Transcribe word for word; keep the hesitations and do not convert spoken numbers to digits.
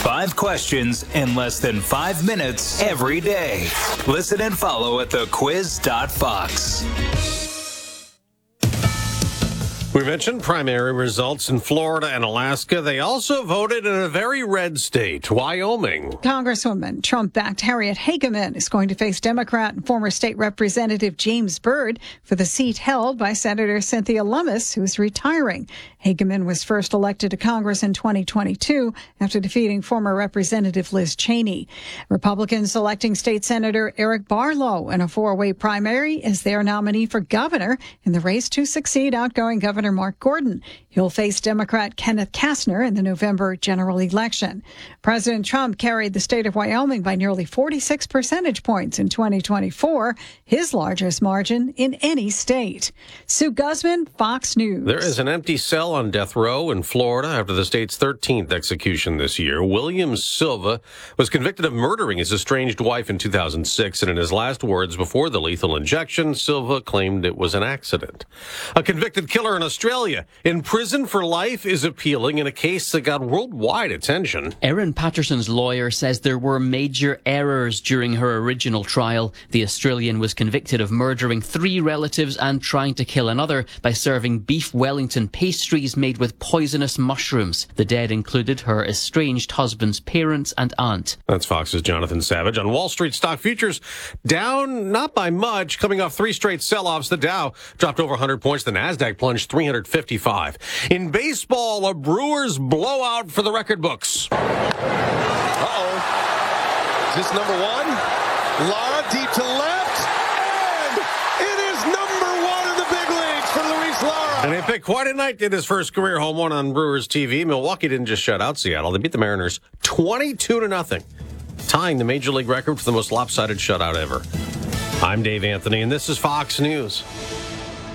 Five questions in less than five minutes every day. Listen and follow at the quiz dot fox. We mentioned primary results in Florida and Alaska. They also voted in a very red state, Wyoming. Congresswoman Trump-backed Harriet Hageman is going to face Democrat and former state representative James Byrd for the seat held by Senator Cynthia Lummis, who's retiring. Hageman was first elected to Congress in twenty twenty-two after defeating former Representative Liz Cheney. Republicans selecting State Senator Eric Barlow in a four-way primary as their nominee for governor in the race to succeed outgoing Governor Mark Gordon. He'll face Democrat Kenneth Kastner in the November general election. President Trump carried the state of Wyoming by nearly forty-six percentage points in twenty twenty-four, his largest margin in any state. Sue Guzman, Fox News. There is an empty cell on death row in Florida after the state's thirteenth execution this year. William Silva was convicted of murdering his estranged wife in two thousand six, and in his last words before the lethal injection, Silva claimed it was an accident. A convicted killer in Australia in prison for life is appealing in a case that got worldwide attention. Erin Patterson's lawyer says there were major errors during her original trial. The Australian was convicted of murdering three relatives and trying to kill another by serving beef Wellington pastries made with poisonous mushrooms. The dead included her estranged husband's parents and aunt. That's Fox's Jonathan Savage. On Wall Street, stock futures down not by much, coming off three straight sell-offs. The Dow dropped over one hundred points. The Nasdaq plunged three hundred fifty-five. In baseball, a Brewers blowout for the record books. Uh-oh. Is this number one? Lara deep to left. And it is number one in the big leagues for Luis Lara. And he picked quite a night, did his first career home run on Brewers T V. Milwaukee didn't just shut out Seattle. They beat the Mariners twenty-two to nothing, tying the Major League record for the most lopsided shutout ever. I'm Dave Anthony, and this is Fox News.